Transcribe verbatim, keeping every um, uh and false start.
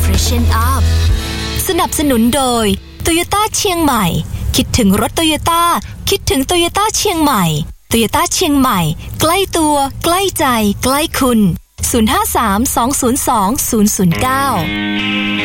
Freshen Up สนับสนุนโดย Toyota เชียงใหม่คิดถึงรถ Toyota คิดถึง Toyota เชียงใหม่ Toyota เชียงใหม่ใกล้ตัวใกล้ใจใกล้คุณศูนย์ ห้า สาม สอง ศูนย์ สอง ศูนย์ ศูนย์ เก้า